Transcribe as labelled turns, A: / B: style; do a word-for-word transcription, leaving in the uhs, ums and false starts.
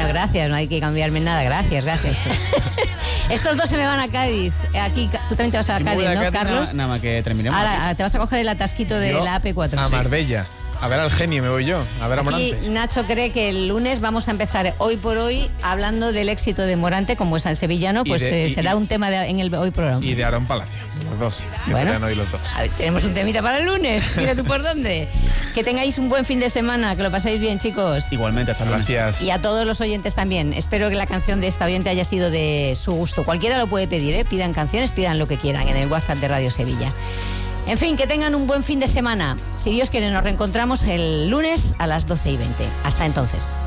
A: Bueno, gracias, no hay que cambiarme nada, gracias, gracias. Estos dos se me van a Cádiz. Aquí, tú también te vas a Cádiz, ¿no, Cádiz, Carlos?
B: Nada, nada más que terminemos.
A: Ahora te vas a coger el atasquito de
C: Yo
A: la A P cuatro.
C: A Marbella. A ver al genio me voy yo, a ver a Morante.
A: Y Nacho cree que el lunes vamos a empezar hoy por hoy hablando del éxito de Morante, como es al sevillano, pues
C: de,
A: eh,
C: y,
A: será
C: y,
A: un tema de, en el hoy programa.
C: Y de Aarón Palacio, los dos. Que
A: bueno,
C: hoy los dos.
A: A ver, tenemos un temita para el lunes, mira tú por dónde. Que tengáis un buen fin de semana, que lo paséis bien, chicos.
B: Igualmente, hasta luego.
C: Gracias.
A: Y a todos los oyentes también. Espero que la canción de esta oyente haya sido de su gusto. Cualquiera lo puede pedir, ¿eh? Pidan canciones, pidan lo que quieran en el WhatsApp de Radio Sevilla. En fin, que tengan un buen fin de semana. Si Dios quiere, nos reencontramos el lunes a las doce y veinte. Hasta entonces.